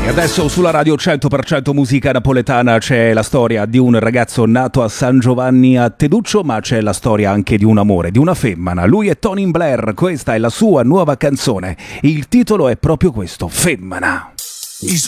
Adesso sulla radio 100% musica napoletana c'è la storia di un ragazzo nato a San Giovanni a Teduccio, ma c'è la storia anche di un amore, di una femmina. Lui è Tony Blair, questa è la sua nuova canzone. Il titolo è proprio questo, Femmina.